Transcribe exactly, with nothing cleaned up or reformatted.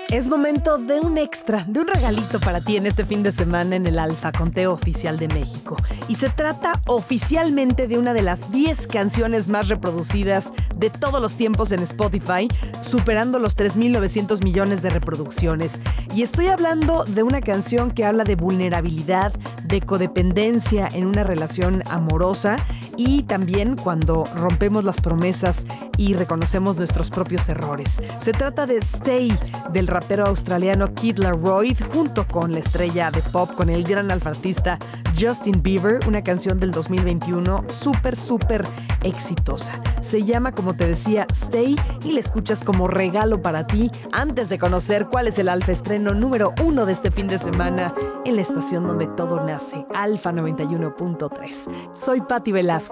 Es momento de un extra, de un regalito para ti en este fin de semana en el Alfa Conteo Oficial de México. Y se trata oficialmente de una de las diez canciones más reproducidas de todos los tiempos en Spotify, superando los tres mil novecientos millones de reproducciones. Y estoy hablando de una canción que habla de vulnerabilidad, de codependencia en una relación amorosa y también cuando rompemos las promesas y reconocemos nuestros propios errores. Se trata de Stay, del rapero australiano Kid Laroi, junto con la estrella de pop, con el gran alfartista Justin Bieber, una canción del dos mil veintiuno súper, súper exitosa. Se llama, como te decía, Stay, y la escuchas como regalo para ti antes de conocer cuál es el Alfa estreno número uno de este fin de semana en la estación donde todo nace, Alfa noventa y uno punto tres. Soy Patti Velasco.